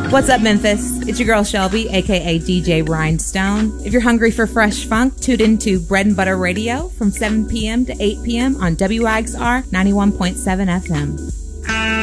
What's up, Memphis? It's your girl Shelby, aka DJ Rhinestone. If you're hungry for fresh funk, tune into Bread and Butter Radio from 7 p.m. to 8 p.m. on WIXR 91.7 FM.